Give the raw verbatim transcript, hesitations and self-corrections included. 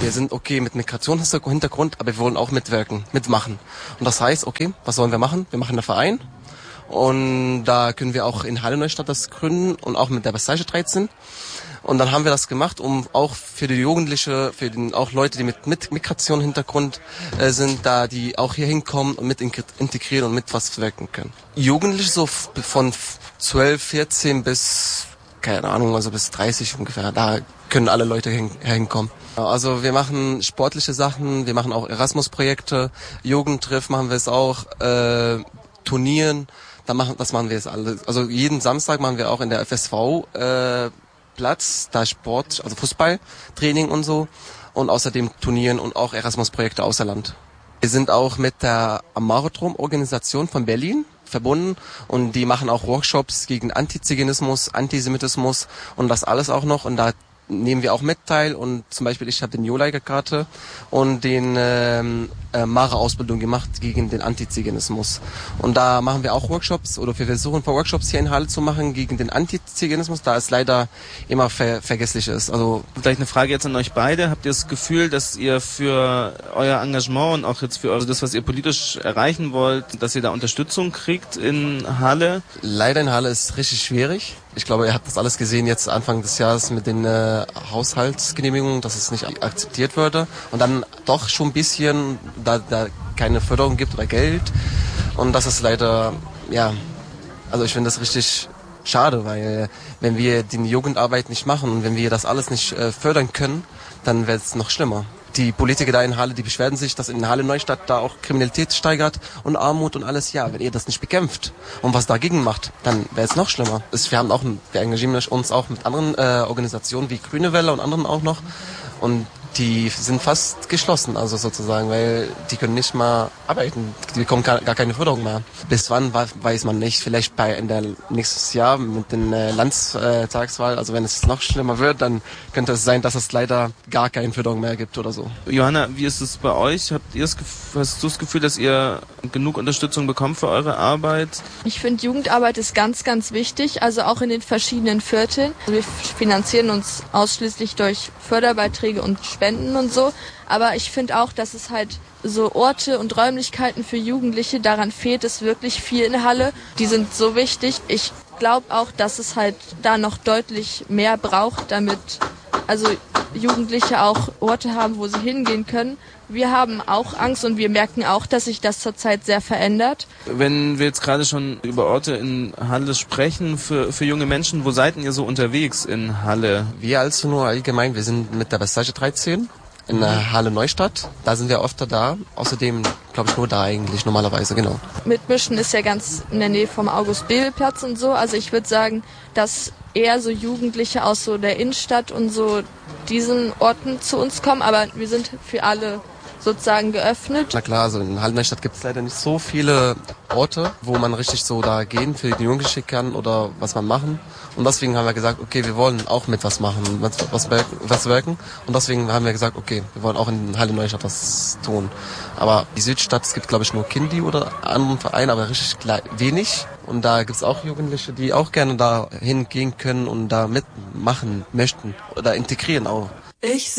wir sind okay mit Migrationshintergrund, aber wir wollen auch mitwirken, mitmachen. Und das heißt, okay, was sollen wir machen? Wir machen einen Verein und da können wir auch in Halle Neustadt das gründen und auch mit der Passage dreizehn. Und dann haben wir das gemacht, um auch für die Jugendliche, für den, auch Leute, die mit, mit Migrationshintergrund äh, sind, da die auch hier hinkommen und mit integrieren und mit was wirken können. Jugendliche so von zwölf, vierzehn bis, keine Ahnung, also bis dreißig ungefähr, da können alle Leute hin, hinkommen. Also wir machen sportliche Sachen, wir machen auch Erasmus-Projekte, Jugendtreff machen wir es auch, äh, Turnieren, da machen, das machen wir jetzt alle. Also jeden Samstag machen wir auch in der F S V äh, Platz, da Sport, also Fußballtraining und so und außerdem Turnieren und auch Erasmus-Projekte außer Land. Wir sind auch mit der Amarodrom-Organisation von Berlin verbunden und die machen auch Workshops gegen Antiziganismus, Antisemitismus und das alles auch noch und da nehmen wir auch mit teil und zum Beispiel ich habe den Joleiger-Karte und den ähm, äh, Mara-Ausbildung gemacht gegen den Antiziganismus. Und da machen wir auch Workshops oder wir versuchen Workshops hier in Halle zu machen gegen den Antiziganismus, da es leider immer ver- vergesslich ist. Also vielleicht eine Frage jetzt an euch beide. Habt ihr das Gefühl, dass ihr für euer Engagement und auch jetzt für das, was ihr politisch erreichen wollt, dass ihr da Unterstützung kriegt in Halle? Leider in Halle ist es richtig schwierig. Ich glaube, ihr habt das alles gesehen jetzt Anfang des Jahres mit den äh, Haushaltsgenehmigungen, dass es nicht akzeptiert würde. Und dann doch schon ein bisschen, da da keine Förderung gibt oder Geld. Und das ist leider, ja, also ich finde das richtig schade, weil wenn wir die Jugendarbeit nicht machen und wenn wir das alles nicht äh, fördern können, dann wird es noch schlimmer. Die Politiker da in Halle, die beschweren sich, dass in Halle Neustadt da auch Kriminalität steigert und Armut und alles. Ja, wenn ihr das nicht bekämpft und was dagegen macht, dann wäre es noch schlimmer. Wir haben auch, wir engagieren uns auch mit anderen äh, Organisationen wie Grüne Welle und anderen auch noch und die sind fast geschlossen, also sozusagen, weil die können nicht mal arbeiten, die bekommen gar, gar keine Förderung mehr. Bis wann, weiß man nicht, vielleicht bei in der nächstes Jahr mit den äh, Landtagswahl, also wenn es noch schlimmer wird, dann könnte es sein, dass es leider gar keine Förderung mehr gibt oder so. Johanna, wie ist es bei euch? Habt ihr das Gefühl, hast du das Gefühl, dass ihr genug Unterstützung bekommt für eure Arbeit? Ich finde, Jugendarbeit ist ganz, ganz wichtig, also auch in den verschiedenen Vierteln. Wir finanzieren uns ausschließlich durch Förderbeiträge und Spenden und so, aber ich finde auch, dass es halt so Orte und Räumlichkeiten für Jugendliche, daran fehlt es wirklich viel in Halle. Die sind so wichtig. Ich glaube auch, dass es halt da noch deutlich mehr braucht, damit also Jugendliche auch Orte haben, wo sie hingehen können. Wir haben auch Angst und wir merken auch, dass sich das zurzeit sehr verändert. Wenn wir jetzt gerade schon über Orte in Halle sprechen, für, für junge Menschen, wo seid ihr so unterwegs in Halle? Wir als nur allgemein, wir sind mit der Passage dreizehn in der Halle Neustadt. Da sind wir öfter da. Außerdem, glaube ich, nur da eigentlich normalerweise, genau. Mitmischen ist ja ganz in der Nähe vom August-Bebel-Platz und so. Also ich würde sagen, dass eher so Jugendliche aus so der Innenstadt und so diesen Orten zu uns kommen. Aber wir sind für alle sozusagen geöffnet. Na klar, also in Halle Neustadt gibt es leider nicht so viele Orte, wo man richtig so da gehen für die Jugendlichen kann oder was man machen. Und deswegen haben wir gesagt, okay, wir wollen auch mit was machen, was, was, was wirken. Und deswegen haben wir gesagt, okay, wir wollen auch in Halle Neustadt was tun. Aber die Südstadt, es gibt glaube ich nur Kindi oder anderen Vereine, aber richtig wenig. Und da gibt es auch Jugendliche, die auch gerne da hingehen können und da mitmachen möchten oder integrieren auch. Ich